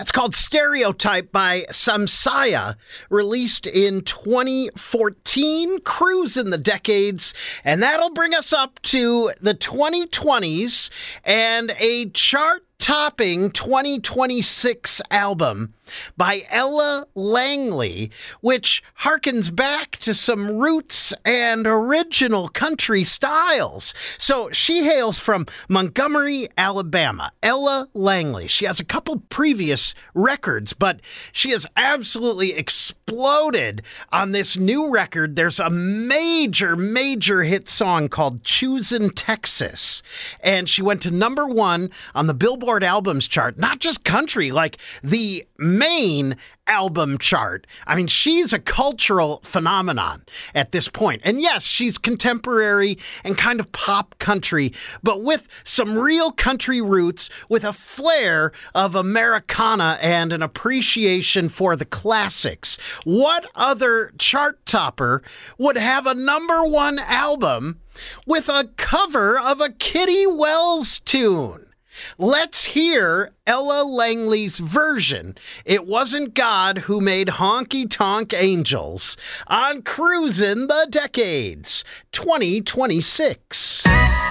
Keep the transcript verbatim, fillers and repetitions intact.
That's called Stereotype by Samsaya, released in twenty fourteen, Cruising the Decades, and that'll bring us up to the twenty twenties and a chart-topping twenty twenty-six album by Ella Langley, which harkens back to some roots and original country styles. So she hails from Montgomery, Alabama. Ella Langley. She has a couple previous records, but she has absolutely exploded on this new record. There's a major, major hit song called Choosin' Texas, and she went to number one on the Billboard Albums chart. Not just country, like the main album chart. I mean, she's a cultural phenomenon at this point. And yes, she's contemporary and kind of pop country, but with some real country roots, with a flair of Americana and an appreciation for the classics. What other chart topper would have a number one album with a cover of a Kitty Wells tune? Let's hear Ella Langley's version. It wasn't God who made honky tonk angels on Cruising the Decades twenty twenty-six.